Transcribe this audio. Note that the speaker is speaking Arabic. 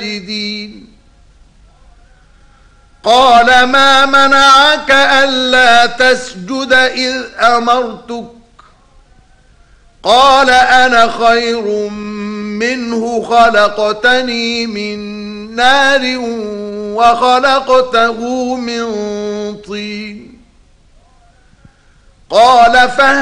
ساجدين قال ما منعك ألا تسجد إذ أمرتك قال أنا خير منه خلقتني من نار وخلقته من طين قال